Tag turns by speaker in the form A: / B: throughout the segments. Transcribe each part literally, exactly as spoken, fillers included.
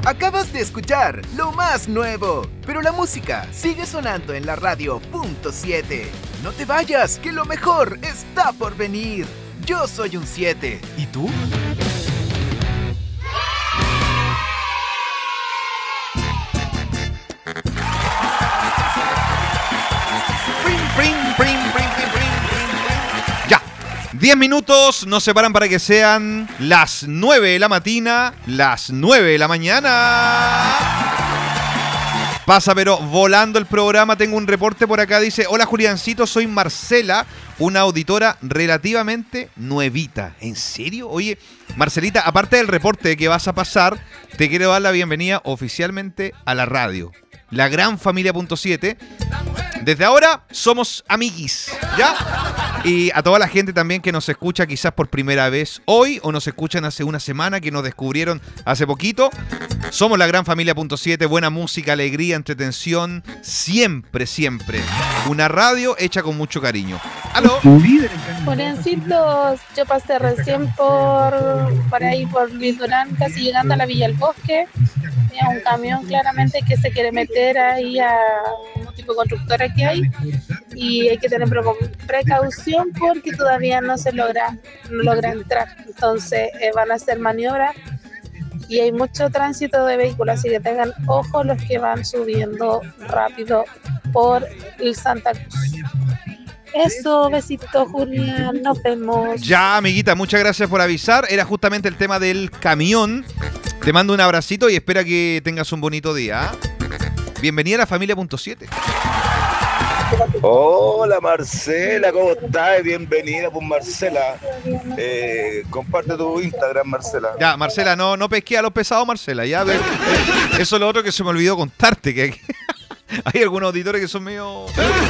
A: Acabas de escuchar lo más nuevo, pero la música sigue sonando en la radio punto siete. No te vayas, que lo mejor está por venir. Yo soy un siete. ¿Y tú?
B: Ya, diez minutos nos separan para que sean las nueve de la mañana, las nueve de la mañana. Pasa pero volando el programa. Tengo un reporte por acá, dice: hola Juliancito, soy Marcela, una auditora relativamente nuevita. ¿En serio? Oye, Marcelita, aparte del reporte que vas a pasar, te quiero dar la bienvenida oficialmente a la radio, la gran familia punto siete. Desde ahora somos amiguis, ¿ya? Y a toda la gente también que nos escucha quizás por primera vez hoy o nos escuchan hace una semana, que nos descubrieron hace poquito. Somos la gran familia punto siete, buena música, alegría, entretención, siempre, siempre. Una radio hecha con mucho cariño. ¡Aló!
C: Juliancitos, yo pasé recién por, por ahí, por Luis Durán, casi llegando a la Villa del Bosque. Tenía un camión claramente que se quiere meter ahí a un tipo de constructora que hay, y hay que tener precaución porque todavía no se logra, no logra entrar. Entonces eh, van a hacer maniobras y hay mucho tránsito de vehículos, así que tengan ojo los que van subiendo rápido por el Santa Cruz. Eso, besito, Julián, nos vemos.
B: Ya, amiguita, muchas gracias por avisar. Era justamente el tema del camión. Te mando un abracito y espera que tengas un bonito día. Bienvenida a la familia punto siete.
D: Hola Marcela, ¿cómo estás? Bienvenida, pues Marcela. Eh, comparte tu Instagram, Marcela.
B: Ya, Marcela, no, no pesqué a los pesados, Marcela. Ya, ve, eso es lo otro que se me olvidó contarte, que hay algunos auditores que son medio...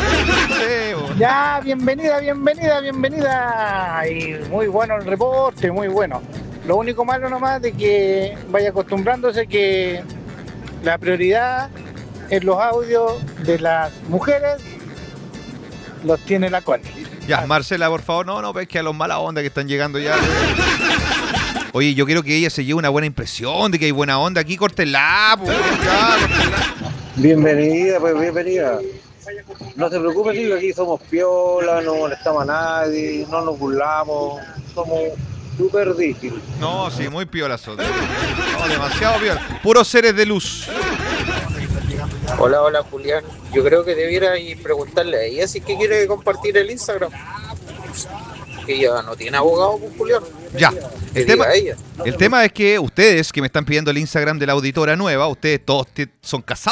E: Ya, bienvenida, bienvenida, bienvenida. Y muy bueno el reporte, muy bueno. Lo único malo nomás de que vaya acostumbrándose que la prioridad en los audios de las mujeres los tiene la Connie.
B: Ya, Marcela, por favor, no, no pesque a los mala onda que están llegando ya. Oye, yo quiero que ella se lleve una buena impresión de que hay buena onda aquí. Córtela, pues, ya, córtela.
F: Bienvenida, pues bienvenida. No se preocupe, sí, aquí somos piola, no molestamos a nadie, no nos burlamos, somos súper difíciles.
B: No, sí, muy piola son. No, demasiado piola. Puros seres de luz.
G: Hola, hola Julián. Yo creo que debiera ir preguntarle a ella si es que quiere compartir el Instagram. Que ella no tiene abogado, pues, Julián.
B: Ya. El tema, el tema es que ustedes que me están pidiendo el Instagram de la auditora nueva, ustedes todos son casados.